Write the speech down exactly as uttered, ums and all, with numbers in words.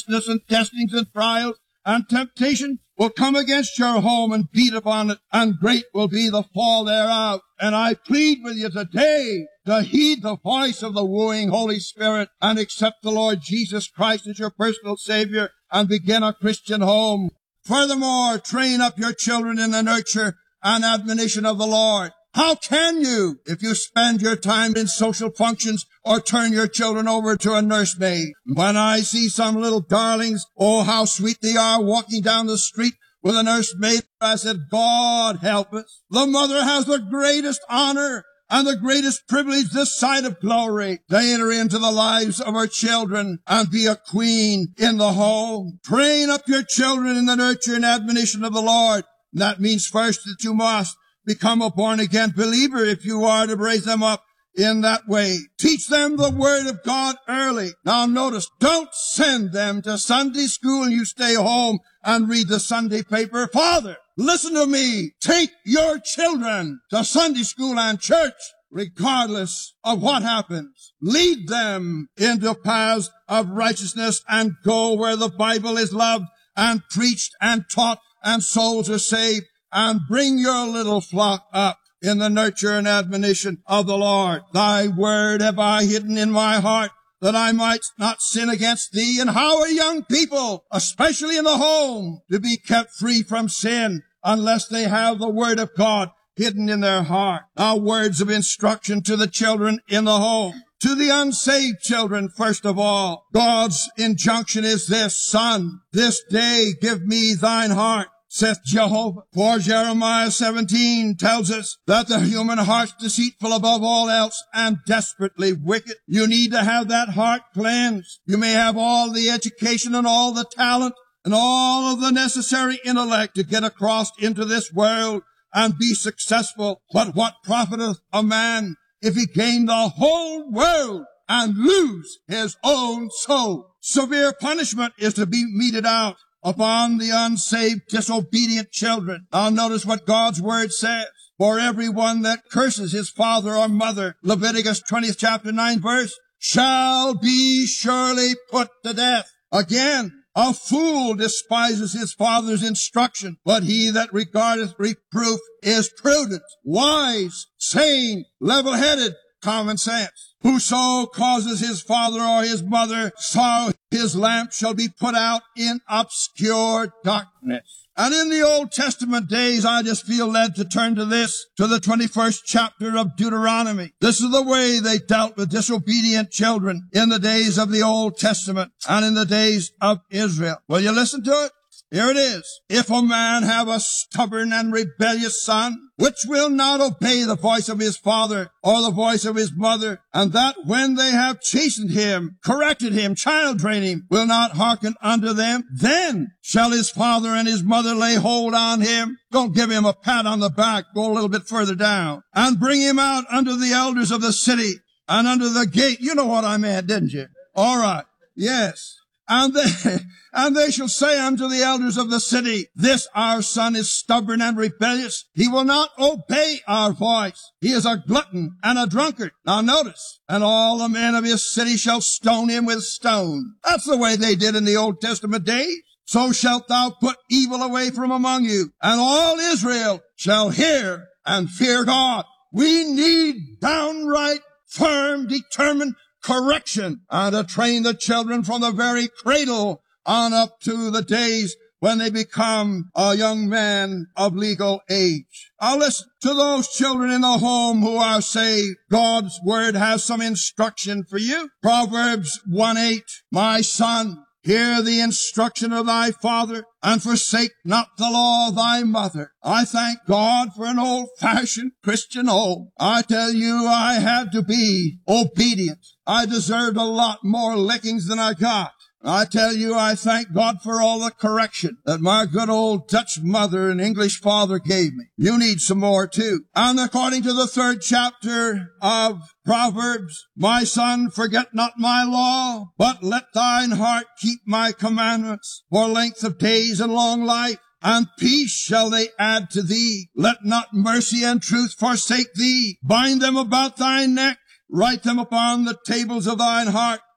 and testings and trials and temptation will come against your home and beat upon it, and great will be the fall thereof. And I plead with you today to heed the voice of the wooing Holy Spirit and accept the Lord Jesus Christ as your personal Savior and begin a Christian home. Furthermore, train up your children in the nurture and admonition of the Lord. How can you if you spend your time in social functions or turn your children over to a nursemaid? When I see some little darlings, oh, how sweet they are walking down the street with a nursemaid, I said, God help us. The mother has the greatest honor and the greatest privilege this side of glory to enter into the lives of her children and be a queen in the home. Train up your children in the nurture and admonition of the Lord. And that means first that you must become a born-again believer if you are to raise them up in that way. Teach them the Word of God early. Now notice, don't send them to Sunday school and you stay home and read the Sunday paper. Father, listen to me. Take your children to Sunday school and church, regardless of what happens. Lead them into paths of righteousness and go where the Bible is loved and preached and taught and souls are saved. And bring your little flock up in the nurture and admonition of the Lord. Thy word have I hidden in my heart, that I might not sin against thee. And how are young people, especially in the home, to be kept free from sin unless they have the word of God hidden in their heart? Now, words of instruction to the children in the home. To the unsaved children, first of all, God's injunction is this: Son, this day give me thine heart, saith Jehovah. For Jeremiah seventeen tells us that the human heart's deceitful above all else and desperately wicked. You need to have that heart cleansed. You may have all the education and all the talent and all of the necessary intellect to get across into this world and be successful. But what profiteth a man if he gain the whole world and lose his own soul? Severe punishment is to be meted out upon the unsaved, disobedient children. Now notice what God's word says. For everyone that curses his father or mother, Leviticus twentieth chapter nine verse, shall be surely put to death. Again, a fool despises his father's instruction, but he that regardeth reproof is prudent, wise, sane, level-headed, common sense. Whoso causes his father or his mother sorrow, his lamp shall be put out in obscure darkness. And in the Old Testament days, I just feel led to turn to this, to the twenty-first chapter of Deuteronomy. This is the way they dealt with disobedient children in the days of the Old Testament and in the days of Israel. Will you listen to it? Here it is. If a man have a stubborn and rebellious son, which will not obey the voice of his father or the voice of his mother, and that when they have chastened him, corrected him, child trained him, will not hearken unto them, then shall his father and his mother lay hold on him. Don't give him a pat on the back. Go a little bit further down. And bring him out unto the elders of the city and unto the gate. You know what I meant, didn't you? All right. Yes. And they, and they shall say unto the elders of the city, this our son is stubborn and rebellious. He will not obey our voice. He is a glutton and a drunkard. Now notice, and all the men of his city shall stone him with stone. That's the way they did in the Old Testament days. So shalt thou put evil away from among you, and all Israel shall hear and fear God. We need downright, firm, determined correction, and to train the children from the very cradle on up to the days when they become a young man of legal age. Now listen, to those children in the home who are saved, God's word has some instruction for you. Proverbs one eight, my son, hear the instruction of thy father, and forsake not the law of thy mother. I thank God for an old-fashioned Christian home. I tell you, I had to be obedient. I deserved a lot more lickings than I got. I tell you, I thank God for all the correction that my good old Dutch mother and English father gave me. You need some more too. And according to the third chapter of Proverbs, my son, forget not my law, but let thine heart keep my commandments. For length of days and long life, and peace shall they add to thee. Let not mercy and truth forsake thee. Bind them about thy neck. Write them upon the tables of thine heart.